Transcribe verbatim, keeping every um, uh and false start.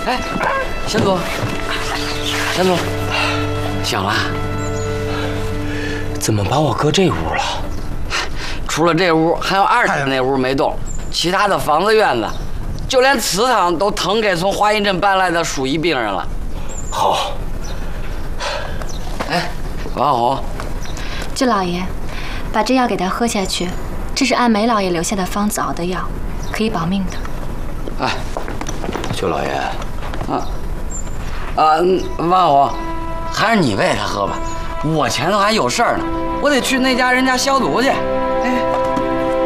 哎，先坐，先坐。醒了？ 怎么把我搁这屋了？ 除了这屋，还有二室那屋没动，其他的房子院子，就连祠堂都腾给从华阴镇搬来的鼠疫病人了。 好。 哎，王红， 舅老爷，把这药给他喝下去，这是按梅老爷留下的方子熬的药，可以保命的。 哎， 舅老爷， 啊啊，王红，还是你喂他喝吧，我前头还有事儿呢，我得去那家人家消毒去。